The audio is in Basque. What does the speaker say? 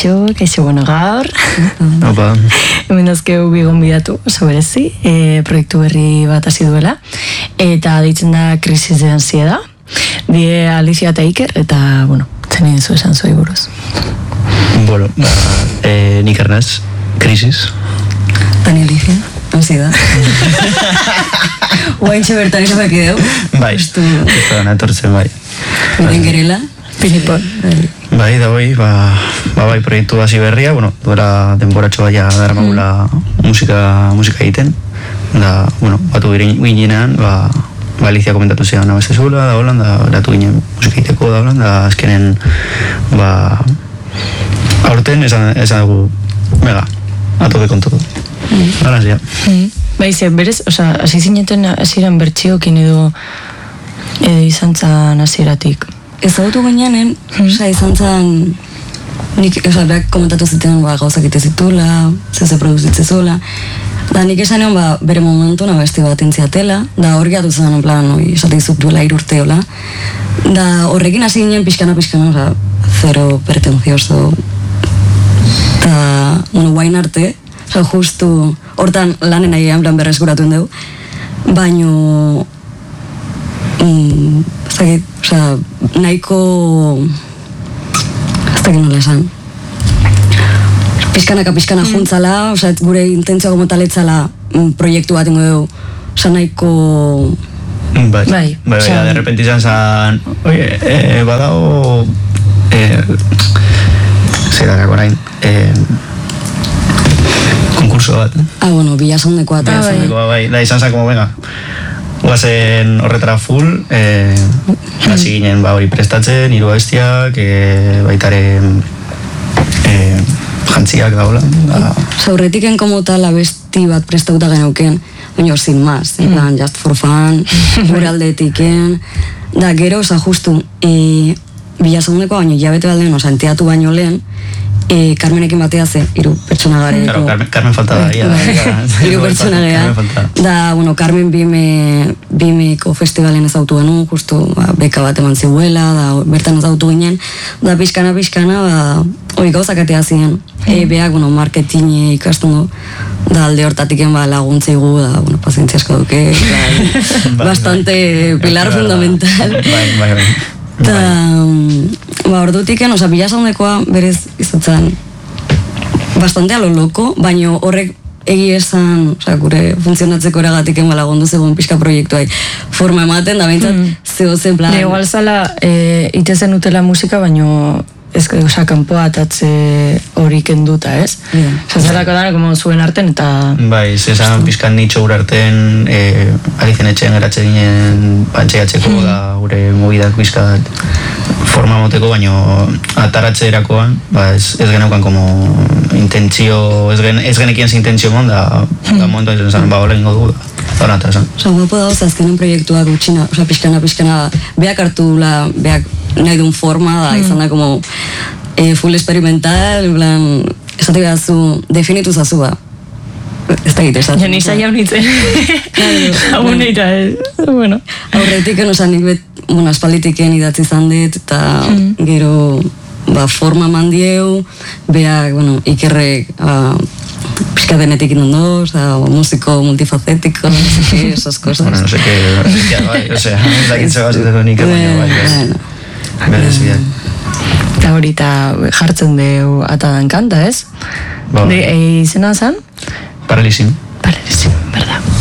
kaixo bueno gaur. Opa. Hemen dazkeu bigon bidatu, oso berezi, proiektu berri bat hasi duela, eta deitzen da Krisis de Ansiedad, die Alicia eta Iker, eta, bueno, zen zu esan zoi buruz. Bueno, nik Ernaz, Krisis. Tani Alicia, Ansiedad. Guaintxe bertan izabaki deu. Bai, ez da natortzen bai. Biden gerela. Pinipon. Bai, da bai, bai proiektu hasi berria, bueno, duela denboratxo baia daramagula musika egiten, da, bueno, batu ginean, Alicia komentatu zidan nabeste zula, da holan, da eratu ginen musika egiteko da holan, da azkenen, aurten esan dugu, mega, atope kontuko. Hala zia. Bai, berez, oza, hasi zineten hasieran bertxiokin edo izan zan hasieratik. Ezagutu gineanen, izan zen, nik berak komentatu ziten gauzak ite zitula, zeze produzitze zula, da nik esan egon bere momentu beste bat entziatela, da hor gehiatu zen, en plan, esate izuk duela 3 urte hola, da horrekin hasi ginen pixkana, zero pretenzioso, eta, bueno, guain arte, justu, hortan lanen nahi plan berreskuratu dugu, baino, nahiko ez dakit nola esan pizkanaka juntzala, gure intentzioa gomotaletzala proiektu bat ingo dugu, nahiko bai, de repente izan zan oie, badao zerak orain konkurso bat bueno, Bilasondekoa bai, da izan zan como venga guazen horretara full, hasi ginen hori prestatzen, 3 abestiak, baitare jantziak da hola. Zaurretiken komotala abesti bat prestauta geneuken, baina sin más, just for fun, gure aldetiken, da gero, justu, Bilasondekoa baino jabete balden, enteatu baino lehen, Carmenekin batea ze, 3 pertsona gare. Claro, Carmen falta da. 3 pertsona gare. Da, bueno, Carmen bimeko festivalen ezautu genuen, justu beka bat eman ziguela, da, bertan ezautu ginen, da, pixkana, hori gauzak atea ziren. Beak, bueno, marketing ikastu du, da, alde hortatiken laguntzeigu, da, bueno, pazientzia asko duke, bastante pilar fundamental. Bai. Eta, ordutiken, Bilasondekoa berez izutzen bastante alo loko, baino horrek egi esan, gure funtzionatzeko eragatiken lagundu zegoen pixka proiektuai forma ematen, da behintzat zehozen plan. Igual zala, itezen utela musika, baino kanpoa atatze hori kenduta, ez? Zazalako dara, como zuen arten, eta... Bai, zezan pizkan nitxo gure arten, Alizen etxean geratxe ginen pantxeatzeko da gure mobidak pizkat forma moteko, baino ataratze erakoan, ez geneukan como intentzio, ez genekien ze intentzio mon, da momentu izan zen, hola ingo dugu, da hona atarazen. Guapo dauz, azkenen proiektuak gutxina, pixkana, beak hartu, beak nahi duen forma, da, izan da, como, full experimental, en plan, esate behazu, definitu zazu, ez da egitezatzen. Jo nisa jaunitzen. Abuneita, bueno. Aurretiken, nik aspalditiken idatzi izan dit, eta gero, forma mandieu, beak, Ikerrek, pixka denetik inondoz, musiko multifacético, esas cosas. Bueno, no sé qué, bai, ez dakitze baziteko nik baina, bereziak. Eta hori, jartzen dugu atadan kanta, ez? Izena zan? Paralizim, berda.